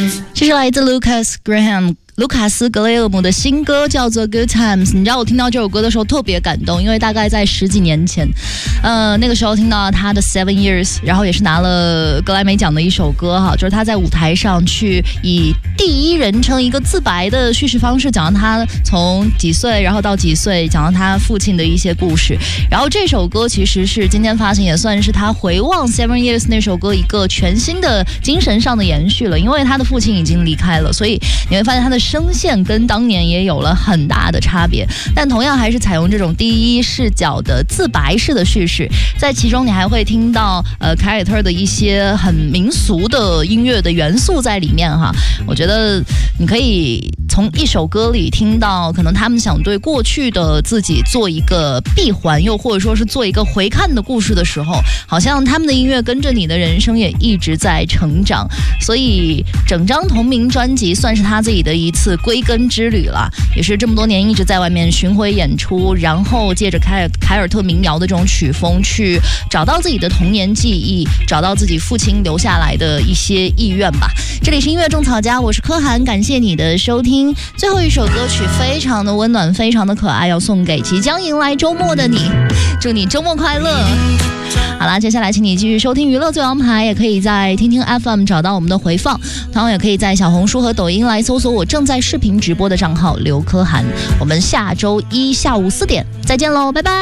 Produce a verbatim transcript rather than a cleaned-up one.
这是来自 Lucas Graham卢卡斯·格雷厄姆的新歌叫做《Good Times》。你知道我听到这首歌的时候特别感动，因为大概在十几年前，呃，那个时候听到他的《Seven Years》，然后也是拿了格莱美奖的一首歌哈，就是他在舞台上去以第一人称一个自白的叙事方式，讲到他从几岁，然后到几岁，讲到他父亲的一些故事。然后这首歌其实是今天发行，也算是他回望《Seven Years》那首歌一个全新的精神上的延续了。因为他的父亲已经离开了，所以你会发现他的声线跟当年也有了很大的差别，但同样还是采用这种第一视角的自白式的叙事，在其中你还会听到呃凯尔特的一些很民俗的音乐的元素在里面哈。我觉得你可以从一首歌里听到，可能他们想对过去的自己做一个闭环，又或者说是做一个回看的故事的时候，好像他们的音乐跟着你的人生也一直在成长。所以整张同名专辑算是他自己的一次归根之旅了，也是这么多年一直在外面巡回演出，然后借着凯尔凯尔特民谣的这种曲风去找到自己的童年记忆，找到自己父亲留下来的一些意愿吧。这里是音乐种草家，我是柯涵，感谢你的收听。最后一首歌曲非常的温暖，非常的可爱，要送给即将迎来周末的你，祝你周末快乐。好啦，接下来请你继续收听娱乐最王牌，也可以在听听 F M 找到我们的回放，同样也可以在小红书和抖音来搜索我正在视频直播的账号刘柯涵。我们下周一下午四点再见喽，拜拜。